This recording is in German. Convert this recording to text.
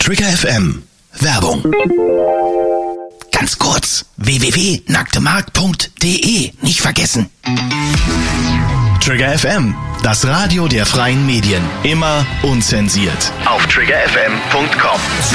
Trigger FM. Werbung. Ganz kurz. www.nacktemarkt.de. Nicht vergessen. Trigger FM. Das Radio der freien Medien. Immer unzensiert. Auf triggerfm.com.